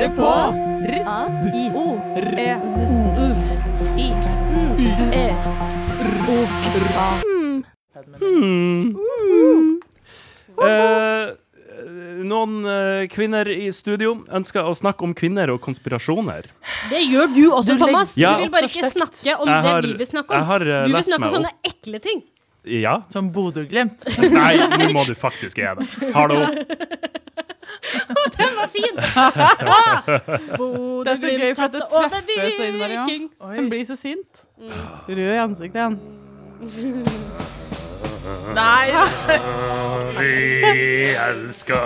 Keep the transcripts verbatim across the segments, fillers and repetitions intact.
hører på R-I-O-E-U-T-I-E-O-A. Noen uh, kvinner i studio ønsker å snakke om kvinner og konspirasjoner. Det gjør du også, du Thomas. ja, du vil bare ikke snakke om har, det vi vil snakke om. Har, uh, du vil snakke om sånne ekle ting. Ja. Som Bodø-Glimt. Nei, nå må du faktisk gjøre det. Hallo. Den var fin. Det er så gøy for at det treffer så innmari. Han blir så sint. Rød i ansiktet igjen. Nei. Vi elsker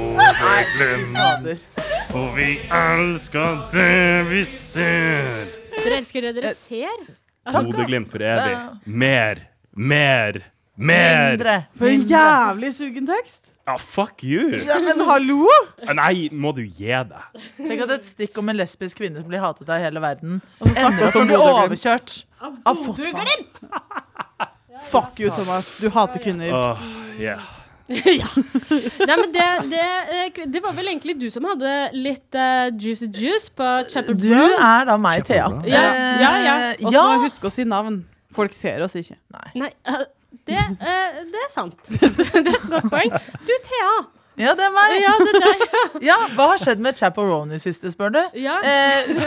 Bodø-Glimt, og vi elsker det vi ser. Dere elsker det dere ser? Bodø-Glimt for evig. Mer, mer, mer. Mindre. For en jævlig sugen tekst. Ja, fuck you. Ja, men hallo? Nei, må du gi deg. Tenk at et stikk om en lesbisk kvinne som blir hatet av hele verden Og så snakker ender opp vi om med å bli Bodø-Glimt. overkjørt av fotball. Fuck you, Thomas. Du hater kvinner. Åh, yeah. Ja. Nei, men det, det, det var vel egentlig du som hadde litt uh, juicy juice på Chapel Du Brown. er da meg, Thea. Ja, ja, ja. Og så må vi huske å si navn. Folk ser oss ikke. Nei, uh, det, uh, det er sant. Det er et godt poeng. Du, Thea. Ja, det er meg. Ja, det er deg, ja. Ja, hva har skjedd med Chaperone i siste, spør du? Ja. Eh, hun,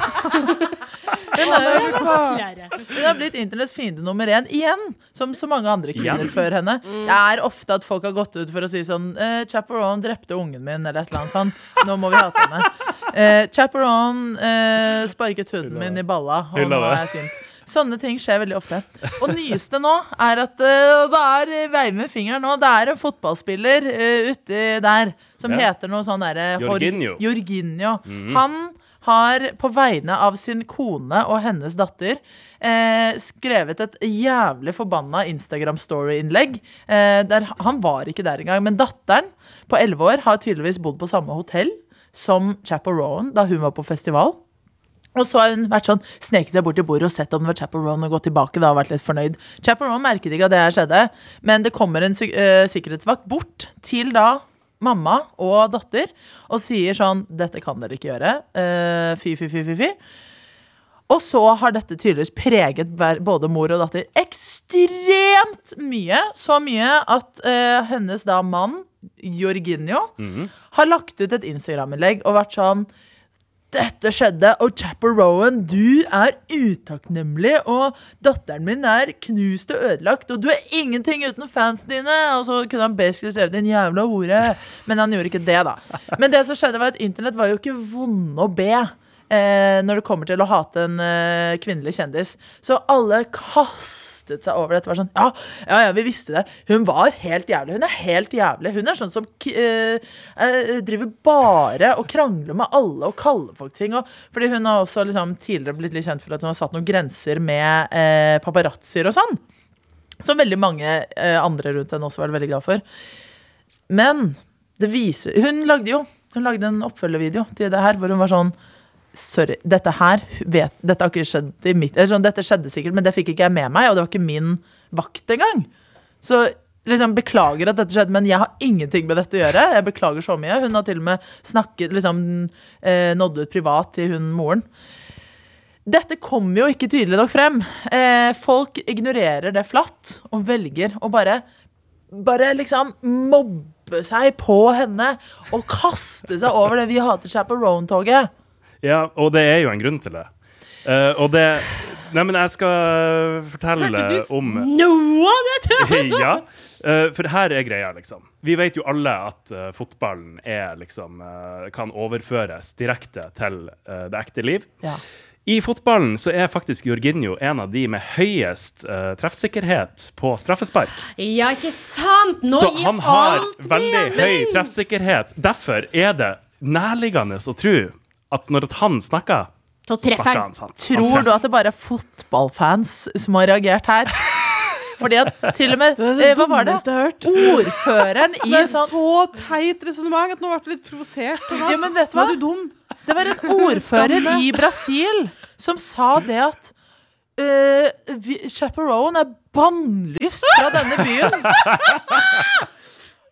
hun, Ja, er, det var forklare. hun har blitt internetts fiende nummer én igjen, som så mange andre kvinner Ja. før henne. Det er ofte at folk har gått ut for å si sånn eh, Chaperone drepte ungen min, eller et eller annet sånt. Nå må vi hate henne. Eh, Chaperone eh, sparket hunden min i balla, og Hylla nå det. er jeg sint. Sånne ting skjer veldig ofte. Og nyeste nå er at uh, det er vei med fingeren nå. Det er en fotballspiller uh, uti der som Ja. heter noe sånn derre Jorginho. Jorginho. Mhm. Han har på vegne av sin kone og hennes datter eh, skrevet et jævlig forbanna Instagram-story-innlegg. Eh, der han var ikke der engang, men datteren på elleve år har tydeligvis bodd på samme hotell som Chaperone da hun var på festival. Og så har hun vært sånn, sneket seg bort til bordet og sett om det var Chaperone og gått tilbake da og vært litt fornøyd. Chaperone merket ikke at det her skjedde, men det kommer en sy- øh, sikkerhetsvakt bort til da mamma og datter og sier sånn, dette kan dere ikke gjøre, uh, fy, fy, fy, fy, fy. Og så har dette tydeligvis preget hver- både mor og datter ekstremt mye, så mye at uh, hennes da mann, Jorginho, Mhm. har lagt ut et Instagram-innlegg og vært sånn, dette skjedde, og Chaperone, du er utakknemlig, og datteren min er knust og ødelagt, og du er ingenting uten fansene dine. Og så kunne han basically skrevet en jævla hore, men han gjorde ikke det da. Men det som skjedde var at internett var jo ikke vonde å be eh, når det kommer til å hate en eh, kvinnelig kjendis. Så alle kastet seg over det. Det var sånn, ja, ja, ja, vi visste det. Hun var helt jævlig. Hun er helt jævlig. Hun er sånn som uh, uh, driver bare og krangler med alle og kaller folk ting. Og, fordi hun har også liksom, tidligere blitt litt kjent for at hun har satt noen grenser med uh, paparazzier og sånn. Som veldig mange uh, andre rundt henne også var veldig glad for. Men det viser... Hun lagde jo hun lagde en oppfølgevideo til det her, hvor hun var sånn, sorry, dette her vet, dette har ikke skjedd i mitt, eller sånn, dette skjedde sikkert, men det fikk ikke jeg med meg, og det var ikke min vakt engang. Så liksom, beklager at dette skjedde, men jeg har ingenting med dette å gjøre. Jeg beklager så mye. Hun har til og med snakket, liksom, eh, nådd ut privat til hun moren. Dette kommer jo ikke tydelig nok frem. Eh, folk ignorerer det flatt, og velger å bare, bare liksom mobbe seg på henne, og kaste seg over det vi hater Chaperone-toget. Ja, og det er jo en grunn til det. Uh, og det... Nei, men jeg skal fortelle Hørte du om... noe av det? Ja, uh, for her er greia, liksom. Vi vet jo alle at uh, fotballen er, liksom, uh, kan overføres direkte til uh, det ekte liv. Ja. I fotballen så er faktisk Jorginho en av de med høyest uh, treffsikkerhet på straffespark. Ja, ikke sant? Nå Så gir han har alt veldig mening. høy treffsikkerhet. Derfor er det nærliggende å tro at når han snakker, Så så treffer snakker han. han sant. Han Tror du treffer. at det bare er fotballfans som har reagert her? Fordi at til og med, Det er det eh, hva var det? dummeste jeg har hørt. Ordføreren i Det er sånn, så teit resonemang at nå ble du litt provosert. Thomas. ja, men vet du Nå hva? er du dum. Det var en ordfører Skam i Brasil som sa det at uh, vi, Chaperone er bannlyst fra denne byen.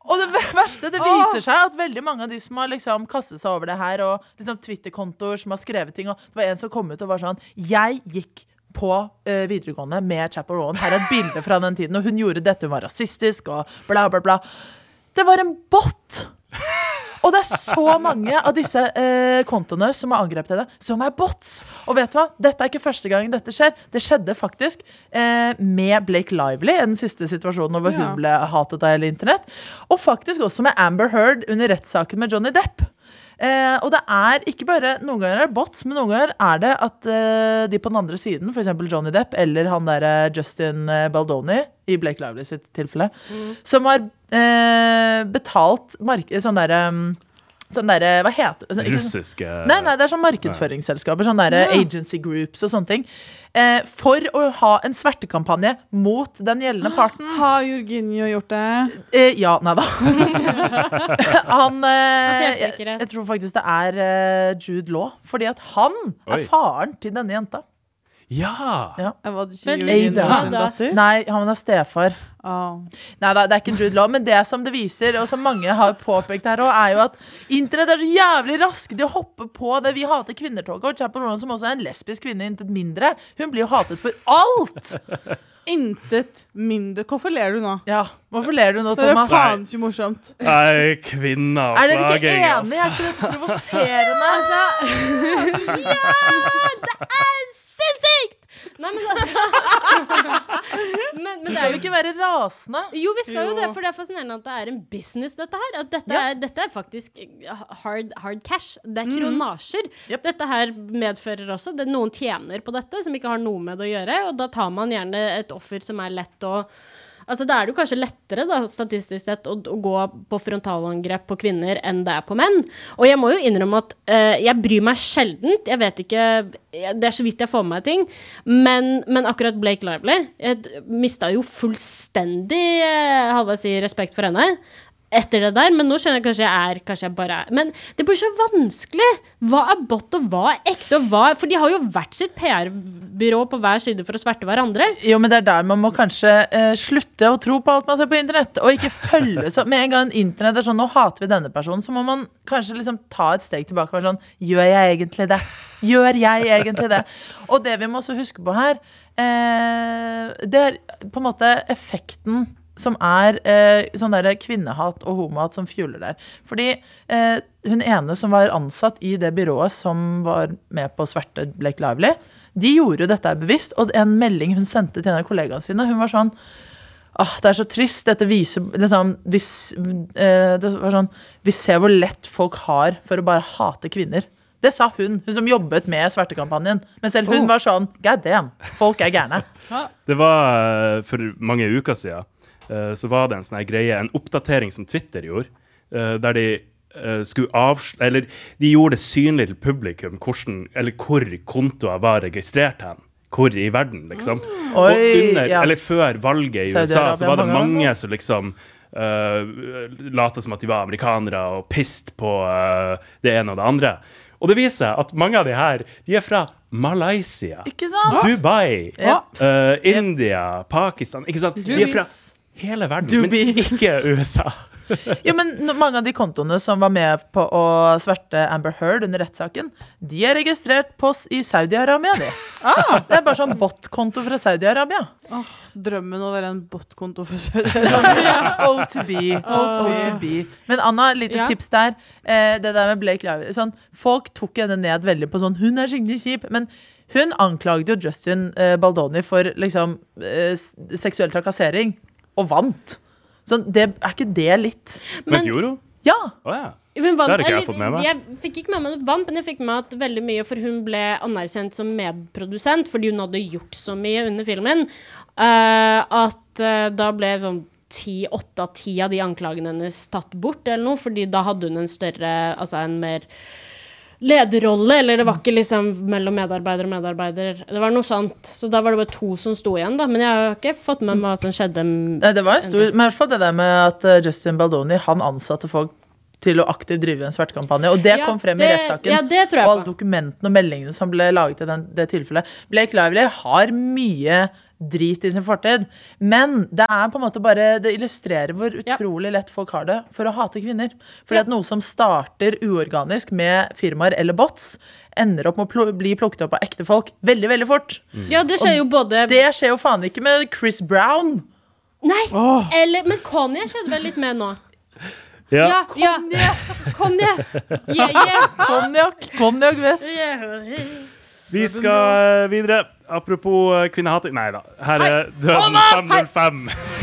Og det verste, det viser seg at veldig mange av de som har liksom kastet seg over det her, og liksom Twitter-kontoer som har skrevet ting, og det var en som kom ut og var sånn, jeg gikk på uh, videregående med Chappell Rowan, her er et bilde fra den tiden, og hun gjorde dette, hun var rasistisk, og bla bla bla. Det var en bot! Og det er så mange av disse eh, kontoene som har angrepet henne, som er bots. Og vet du hva? Dette er ikke første gang dette skjer. Det skjedde faktisk eh, med Blake Lively i den siste situasjonen hvor hun ble hatet av hele internett. Og faktisk også med Amber Heard under rettssaken med Johnny Depp. Eh, og det er ikke bare, noen ganger er det bots, men noen ganger er det at eh, de på den andre siden, for eksempel Johnny Depp, eller han der Justin Baldoni, i Blake Lively sitt tilfelle, mm. som har eh, betalt mark- sånn der, sånn der, hva heter det? Sånn, russiske... Nei, nei, det er sånn markedsføringsselskaper, sånn der ja. agency groups og sånne ting, eh, for å ha en svertekampanje mot den gjeldende parten. Har Jorginho gjort det? Eh, ja, nei da. han, eh, jeg, jeg tror faktisk det er eh, Jude Law, fordi at han Oi. er faren til denne jenta. Ja! ja. Var det ikke Jorginho? Nei, han er stefar. Oh. Nei, det er ikke Jude Law, men det som det viser, og som mange har påpekt her også, er jo at internett er så jævlig raske til å hoppe på det. Vi hater kvinnertoget, og Chappell Rowan, som også er en lesbisk kvinne, intet mindre, hun blir jo hatet for alt! Intet mindre. Hvorfor ler du nå? Ja, hvorfor ler du nå, Thomas? Det er faen ikke morsomt. Nei, kvinner og plaging, ass. Er dere ikke enige? Er ikke dette provoserende? Altså, ja, det er sinnssykt! Nei, men altså men, men det skal jo ikke være rasende. Jo, vi skal jo, jo det, for det er fascinerende at det er en business, dette her. At dette, ja. er, dette er faktisk hard, hard cash. Det er kronasjer. Mm. Yep. Dette her medfører også. Det, noen tjener på dette som ikke har noe med det å gjøre, og da tar man gjerne et offer som er lett å Altså, da er det jo kanskje lettere, da, statistisk sett, å, å gå på frontalangrep på kvinner enn det er på menn. Og jeg må jo innrømme at uh, jeg bryr meg sjeldent. Jeg vet ikke Det er så vidt jeg får med meg ting. Men, men akkurat Blake Lively Jeg mistet jo fullstendig uh, halvveis i respekt for henne etter det der, men nå skjønner jeg kanskje jeg er kanskje jeg bare er. Men det blir så vanskelig. Hva er bot og hva er ekte og hva For de har jo hvert sitt P R-byrå på hver side for å sverte hverandre. Jo, men det er der man må kanskje eh, slutte å tro på alt man ser på internett, og ikke følge så med en gang internett er sånn, nå hater vi denne personen, så må man kanskje liksom ta et steg tilbake og være sånn, gjør jeg egentlig det? Gjør jeg egentlig det? Og det vi må også huske på her, eh, det er på en måte effekten som er eh, sånn der kvinnehat og homohat som fjuler der. Fordi eh, hun ene som var ansatt i det byrået som var med på å sverte Blake Lively, de gjorde jo dette bevisst, og en melding hun sendte til en av kollegaene sine, hun var sånn, ah, det er så trist, dette viser, liksom, hvis, eh, det var sånn, vi ser hvor lett folk har for å bare hate kvinner. Det sa hun, hun som jobbet med svertekampanjen. Men selv hun oh. var sånn, god damn, folk er gærne. Det var for mange uker siden, så var det en sånn her greie, en oppdatering som Twitter gjorde, der de skulle avsløre, eller de gjorde det synlig til publikum hvordan, eller hvor kontoer var registrert hen, hvor i verden, liksom. Mm. Oi, og under, ja. eller før valget i U S A, så var det mange som liksom uh, late som at de var amerikanere og pist på uh, det ene og det andre. Og det viser seg at mange av de her, de er fra Malaysia, ikke sant? Dubai, ja. uh, India, Pakistan, ikke sant? De er fra hele verden, Dubai. Men ikke U S A. Jo, men mange av de kontoene som var med på å sverte Amber Heard under rettssaken, de er registrert på i Saudi-Arabia, de. Ah, det er bare sånn bot-konto fra Saudi-Arabia. Oh, drømmen å være en bot-konto fra Saudi-Arabia. O to be. O to be. Men Anna, lite ja. tips der. Eh, det der med Blake Lively. Sånn, folk tok henne ned veldig på sånn, hun er skikkelig kjip, men hun anklagde jo Justin eh, Baldoni for liksom eh, seksuell trakassering, og vant. Så det, er ikke det litt? Men, men gjorde hun? Ja. Oh, ja. Hun vant, det har ikke jeg fått med meg. Jeg fikk ikke med meg noe vant, men jeg fikk med at veldig mye, for hun ble anerkjent som medprodusent, fordi hun hadde gjort så mye under filmen, uh, at uh, da ble sånn ti, åtte av ti av de anklagene hennes tatt bort, eller noe, fordi da hadde hun en større, altså en mer lederrolle, eller det var ikke liksom mellom medarbeider og medarbeider. Det var noe sånt. Så da var det bare to som sto igjen, da. Men jeg har ikke fått med meg hva som skjedde. Det var en stor, men i hvert fall det der med at Justin Baldoni, han ansatte folk til å aktivt drive en svertekampanje. Og det Ja, kom frem det- i rettssaken. ja, det tror jeg og alle på. dokumentene og meldingene som ble laget i den, det tilfellet. Blake Lively har mye drit i sin fortid, men det er på en måte bare, det illustrerer hvor Ja. utrolig lett folk har det for å hate kvinner. Fordi Ja. at noe som starter uorganisk med firmaer eller bots, ender opp med å pl- bli plukket opp av ekte folk veldig, veldig fort. Ja, det skjer jo både Det skjer jo faen ikke med Chris Brown. Nei, eller, men Kanye skjedde vel litt med nå. Ja. Ja, ja. Kanye. Yeah, yeah. Konjak, konjak vest. yeah. Vi skal eh, videre. Apropos eh, kvinnehating. Nei da. Her er Døden fem null fem.